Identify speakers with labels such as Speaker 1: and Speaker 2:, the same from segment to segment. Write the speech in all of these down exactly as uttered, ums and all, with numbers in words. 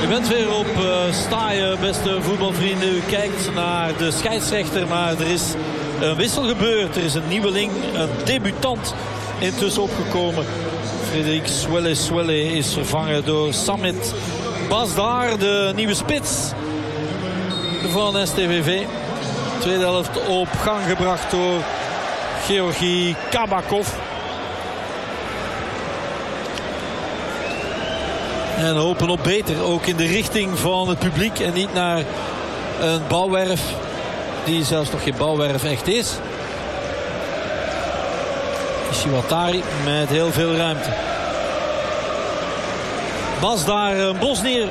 Speaker 1: U bent weer op uh, staaien, beste voetbalvrienden. U kijkt naar de scheidsrechter, maar er is een wissel gebeurd. Er is een nieuweling, een debutant intussen opgekomen. Frederik Swelle Swelle is vervangen door Samit Basdar, de nieuwe spits van S T V V. Tweede helft op gang gebracht door Georgi Kabakov. En hopen op beter, ook in de richting van het publiek en niet naar een bouwwerf die zelfs nog geen bouwwerf echt is. Shiwatari met heel veel ruimte. Bas daar, een Bosnier.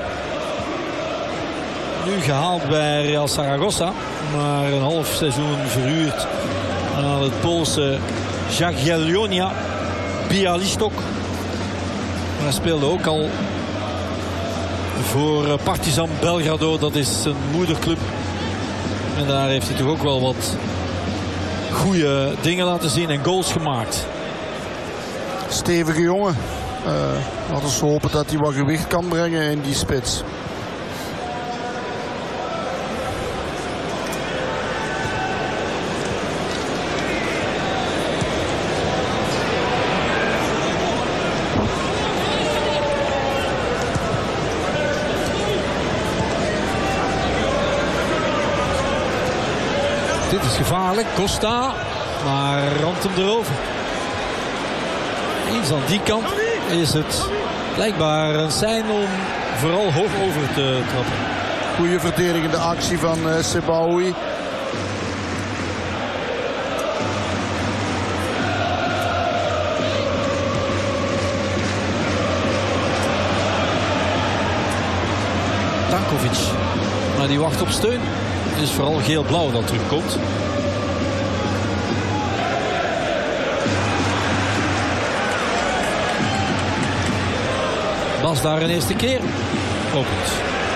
Speaker 1: Nu gehaald bij Real Zaragoza, maar een half seizoen verhuurd aan het Poolse Jagiellonia Bialystok. Hij speelde ook al voor Partizan Belgrado, dat is zijn moederclub. En daar heeft hij toch ook wel wat goede dingen laten zien en goals gemaakt.
Speaker 2: Stevige jongen. Uh, laten we hopen dat hij wat gewicht kan brengen in die spits.
Speaker 1: Dit is gevaarlijk. Costa. Maar ramt hem erover. Eens aan die kant is het blijkbaar een sein om vooral hoog over te trappen.
Speaker 2: Goede verdedigende actie van uh, Sebaoui.
Speaker 1: Tankovic. Maar die wacht op steun. Het is vooral geel-blauw dat terugkomt. Bas daar een eerste keer. Opent.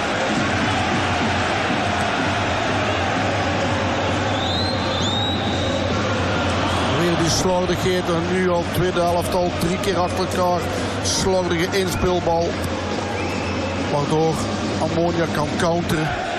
Speaker 2: Weer die slordigheden. Nu al tweede helft al drie keer achter elkaar. Slordige inspeelbal. Waardoor Ammonia kan counteren.